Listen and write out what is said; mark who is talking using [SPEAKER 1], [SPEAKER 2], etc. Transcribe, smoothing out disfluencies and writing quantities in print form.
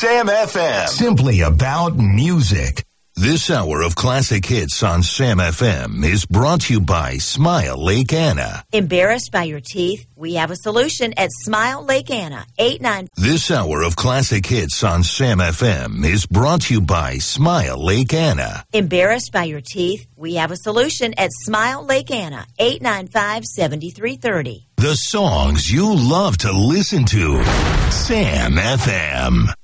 [SPEAKER 1] Sam FM.
[SPEAKER 2] Simply about music.
[SPEAKER 1] This hour of classic hits on Sam FM is brought to you by Smile Lake Anna.
[SPEAKER 3] Embarrassed by your teeth? We have a solution at Smile Lake Anna, 89.
[SPEAKER 1] This hour of classic hits on Sam FM is brought to you by Smile Lake Anna.
[SPEAKER 3] Embarrassed by your teeth? We have a solution at Smile Lake Anna, 895-7330.
[SPEAKER 1] The songs you love to listen to. Sam FM.